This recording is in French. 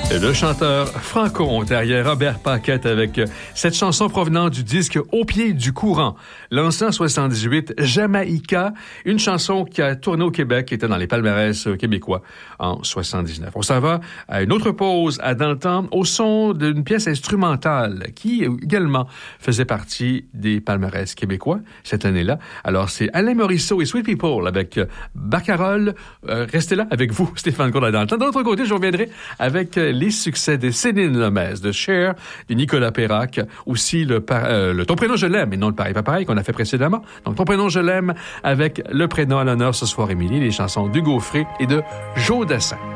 Le chanteur franco-ontarien Robert Paquette avec cette chanson provenant du disque Au pied du courant, lancé en 78, Jamaïca, une chanson qui a tourné au Québec, qui était dans les palmarès québécois en 79. On s'en va à une autre pause dans le temps au son d'une pièce instrumentale qui également faisait partie des palmarès québécois cette année-là. Alors c'est Alain Morisseau et Sweet People avec Baccarole. Restez là avec vous, Stéphane Courla dans le temps. De l'autre côté, je reviendrai avec les succès de Céline Lemez, de Cher, de Nicolas Perrac, aussi le Ton prénom je l'aime, et non le pareil pas pareil qu'on a fait précédemment. Donc Ton prénom je l'aime avec le prénom à l'honneur ce soir, Émilie, les chansons d'Hugo Frey et de Joe Dassin.